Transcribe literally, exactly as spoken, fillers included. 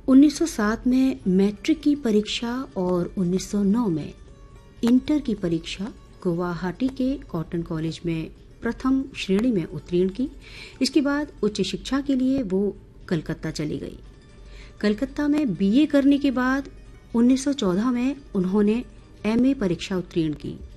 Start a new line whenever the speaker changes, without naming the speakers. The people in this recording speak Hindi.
उन्नीस सौ सात में मैट्रिक की परीक्षा और उन्नीस सौ नौ में इंटर की परीक्षा गुवाहाटी के कॉटन कॉलेज में प्रथम श्रेणी में उत्तीर्ण की। इसके बाद उच्च शिक्षा के लिए वो कलकत्ता चली गई। कलकत्ता में बीए करने के बाद उन्नीस सौ चौदह में उन्होंने एमए परीक्षा उत्तीर्ण की।